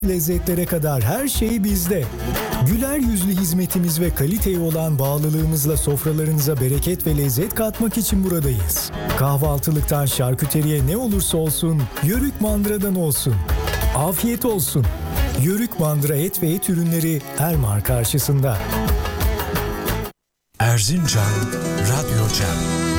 lezzetlere kadar her şey bizde. Güler yüzlü hizmetimiz ve kaliteye olan bağlılığımızla sofralarınıza bereket ve lezzet katmak için buradayız. Kahvaltılıktan şarküteriye ne olursa olsun, Yörük Mandıra'dan olsun. Afiyet olsun. Yörük Mandıra et ve et ürünleri Ermar karşısında. Erzincan Radyo Cem.